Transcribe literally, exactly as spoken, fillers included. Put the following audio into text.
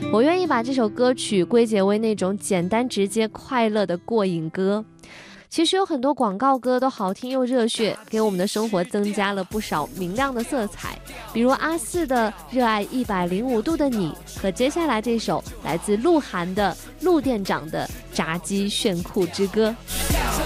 我愿意把这首歌曲归结为那种简单直接快乐的过瘾歌。其实有很多广告歌都好听又热血，给我们的生活增加了不少明亮的色彩，比如阿四的《热爱一百零五度的你》和接下来这首来自鹿晗的陆店长的《炸鸡炫酷之歌》。